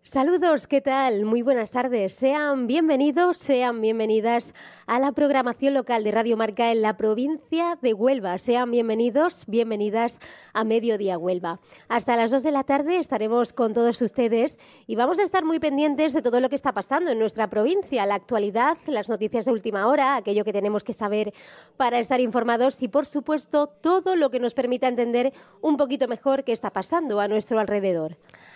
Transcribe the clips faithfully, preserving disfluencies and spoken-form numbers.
Saludos, ¿qué tal? Muy buenas tardes. Sean bienvenidos, sean bienvenidas a la programación local de Radio Marca en la provincia de Huelva. Sean bienvenidos, bienvenidas a Mediodía Huelva. Hasta las dos de la tarde estaremos con todos ustedes y vamos a estar muy pendientes de todo lo que está pasando en nuestra provincia, la actualidad, las noticias de última hora, aquello que tenemos que saber para estar informados y, por supuesto, todo lo que nos permita entender un poquito mejor qué está pasando a nuestro alrededor.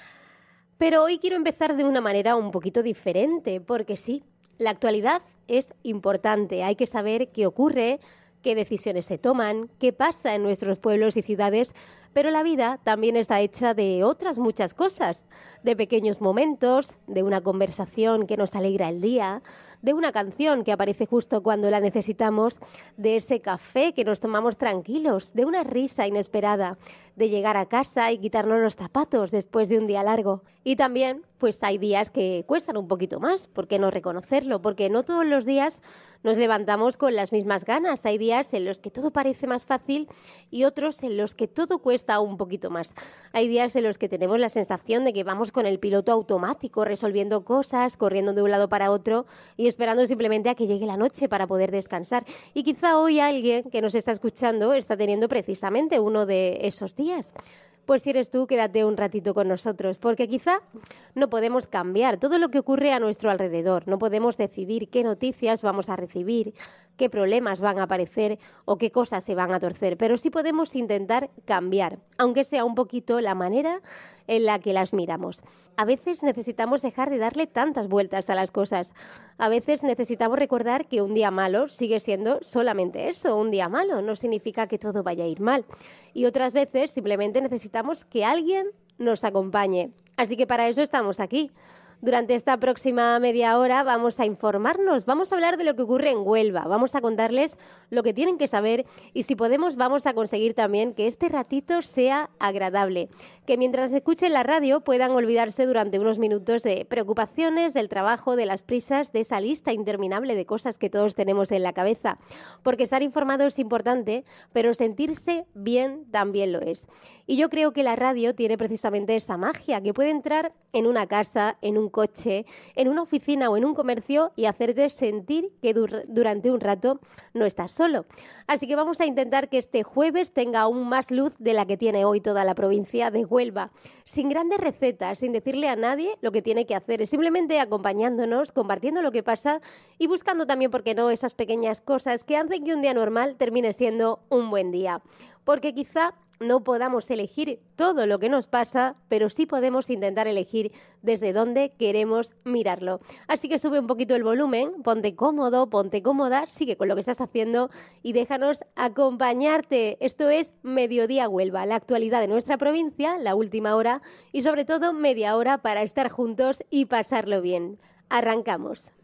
Pero hoy quiero empezar de una manera un poquito diferente, porque sí, la actualidad es importante. Hay que saber qué ocurre, qué decisiones se toman, qué pasa en nuestros pueblos y ciudades, pero la vida también está hecha de otras muchas cosas, de pequeños momentos, de una conversación que nos alegra el día, de una canción que aparece justo cuando la necesitamos, de ese café que nos tomamos tranquilos, de una risa inesperada, de llegar a casa y quitarnos los zapatos después de un día largo. Y también, pues hay días que cuestan un poquito más, ¿por qué no reconocerlo? Porque no todos los días nos levantamos con las mismas ganas. Hay días en los que todo parece más fácil y otros en los que todo cuesta un poquito más. Hay días en los que tenemos la sensación de que vamos con el piloto automático, resolviendo cosas, corriendo de un lado para otro y esperando simplemente a que llegue la noche para poder descansar. Y quizá hoy alguien que nos está escuchando está teniendo precisamente uno de esos días. Pues si eres tú, quédate un ratito con nosotros, porque quizá no podemos cambiar todo lo que ocurre a nuestro alrededor, no podemos decidir qué noticias vamos a recibir, qué problemas van a aparecer o qué cosas se van a torcer, pero sí podemos intentar cambiar, aunque sea un poquito la manera en la que las miramos. A veces necesitamos dejar de darle tantas vueltas a las cosas. A veces necesitamos recordar que un día malo sigue siendo solamente eso, un día malo. No significa que todo vaya a ir mal. Y otras veces simplemente necesitamos que alguien nos acompañe. Así que para eso estamos aquí. Durante esta próxima media hora vamos a informarnos, vamos a hablar de lo que ocurre en Huelva, vamos a contarles lo que tienen que saber y si podemos vamos a conseguir también que este ratito sea agradable, que mientras escuchen la radio puedan olvidarse durante unos minutos de preocupaciones, del trabajo, de las prisas, de esa lista interminable de cosas que todos tenemos en la cabeza, porque estar informado es importante, pero sentirse bien también lo es. Y yo creo que la radio tiene precisamente esa magia, que puede entrar en una casa, en un coche, en una oficina o en un comercio y hacerte sentir que dur- durante un rato no estás solo. Así que vamos a intentar que este jueves tenga aún más luz de la que tiene hoy toda la provincia de Huelva, sin grandes recetas, sin decirle a nadie lo que tiene que hacer, simplemente acompañándonos, compartiendo lo que pasa y buscando también, ¿por qué no?, esas pequeñas cosas que hacen que un día normal termine siendo un buen día. Porque quizá no podamos elegir todo lo que nos pasa, pero sí podemos intentar elegir desde dónde queremos mirarlo. Así que sube un poquito el volumen, ponte cómodo, ponte cómoda, sigue con lo que estás haciendo y déjanos acompañarte. Esto es Mediodía Huelva, la actualidad de nuestra provincia, la última hora y sobre todo media hora para estar juntos y pasarlo bien. Arrancamos.